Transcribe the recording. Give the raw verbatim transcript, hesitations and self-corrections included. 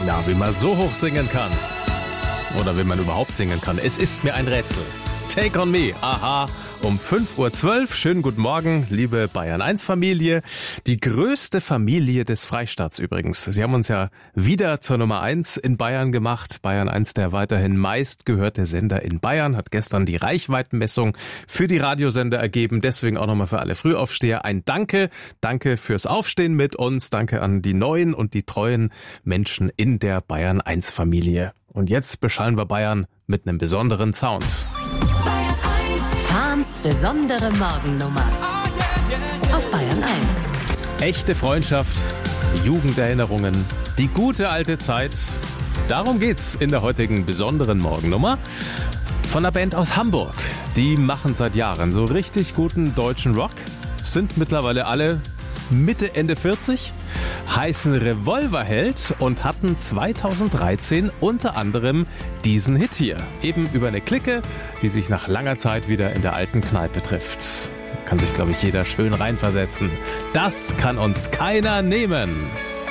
Ja, wie man so hoch singen kann. Oder wie man überhaupt singen kann. Es ist mir ein Rätsel. Take on me, aha, um fünf Uhr zwölf. Schönen guten Morgen, liebe Bayern eins Familie. Die größte Familie des Freistaats übrigens. Sie haben uns ja wieder zur Nummer eins in Bayern gemacht. Bayern eins, der weiterhin meistgehörte Sender in Bayern, hat gestern die Reichweitenmessung für die Radiosender ergeben. Deswegen auch nochmal für alle Frühaufsteher ein Danke. Danke fürs Aufstehen mit uns. Danke an die neuen und die treuen Menschen in der Bayern eins Familie. Und jetzt beschallen wir Bayern mit einem besonderen Sound. Fahns besondere Morgennummer auf Bayern eins. Echte Freundschaft, Jugenderinnerungen, die gute alte Zeit. Darum geht's in der heutigen besonderen Morgennummer von einer Band aus Hamburg. Die machen seit Jahren so richtig guten deutschen Rock, sind mittlerweile alle Mitte, Ende vierzig, heißen Revolverheld und hatten zweitausenddreizehn unter anderem diesen Hit hier. Eben über eine Clique, die sich nach langer Zeit wieder in der alten Kneipe trifft. Kann sich, glaube ich, jeder schön reinversetzen. Das kann uns keiner nehmen.